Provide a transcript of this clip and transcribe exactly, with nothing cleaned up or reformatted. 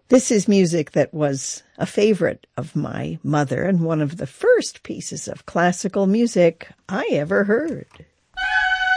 This is music that was a favorite of my mother and one of the first pieces of classical music I ever heard.